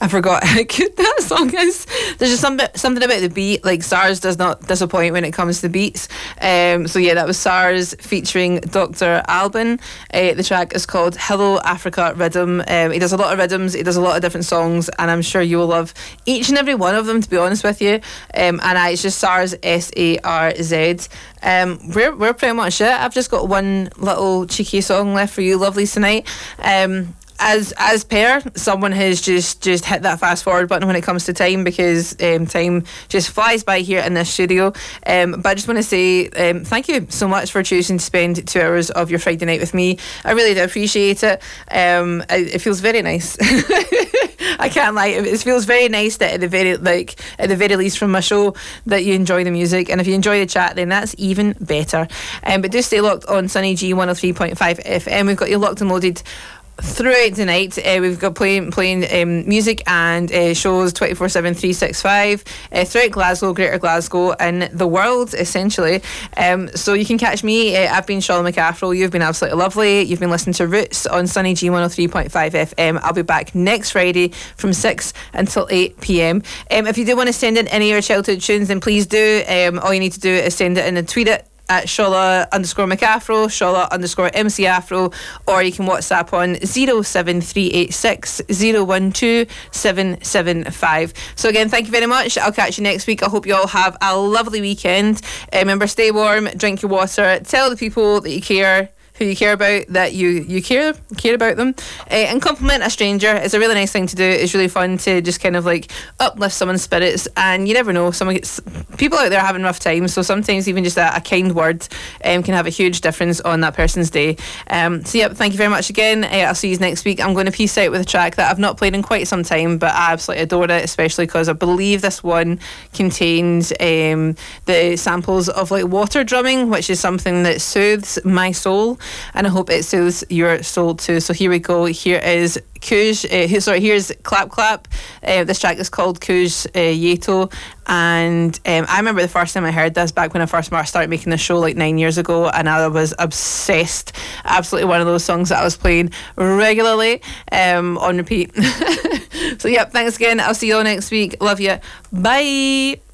I forgot how good that song is. There's just something about the beat. Like, SARS does not disappoint when it comes to beats. So yeah, that was SARS featuring Dr. Alban. The track is called Hello Africa Rhythm. He does a lot of rhythms, he does a lot of different songs, and I'm sure you will love each and every one of them, to be honest with you. It's just SARS, SARZ. We're pretty much it. I've just got one little cheeky song left for you lovelies tonight. As per, someone has just hit that fast forward button when it comes to time, because time just flies by here in this studio. But I just want to say thank you so much for choosing to spend 2 hours of your Friday night with me. I really do appreciate it. It feels very nice. I can't lie. It feels very nice that at the very least from my show that you enjoy the music, and if you enjoy the chat, then that's even better. But do stay locked on Sunny G 103.5 FM. We've got you locked and loaded throughout the night. We've got playing music and shows 24/7, 365 throughout Glasgow, Greater Glasgow, and the world essentially. So you can catch me. I've been Charlotte McAfro. You've been absolutely lovely. You've been listening to Roots on Sunny G 103.5 FM. I'll be back next Friday from 6 until 8 p.m. If you do want to send in any of your childhood tunes, then please do. All you need to do is send it in and tweet it at Shola_McAfro, Shola_MC_Afro, or you can WhatsApp on 07386 012 775. So again, thank you very much. I'll catch you next week. I hope you all have a lovely weekend. Remember, stay warm, drink your water, tell the people that you care, who you care about, that you care about them, and compliment a stranger. It's a really nice thing to do. It's really fun to just kind of like uplift someone's spirits, and you never know, people out there having rough times, so sometimes even just a kind word can have a huge difference on that person's day. So yeah, thank you very much again. I'll see you next week. I'm going to peace out with a track that I've not played in quite some time, but I absolutely adore it, especially because I believe this one contains the samples of like water drumming, which is something that soothes my soul, and I hope it soothes your soul too. So here we go. Here is here's Clap Clap. This track is called Kuj Yeto, and I remember the first time I heard this back when I first started making the show like 9 years ago, and I was obsessed. Absolutely one of those songs that I was playing regularly on repeat. So yeah, thanks again. I'll see you all next week. Love you. Bye.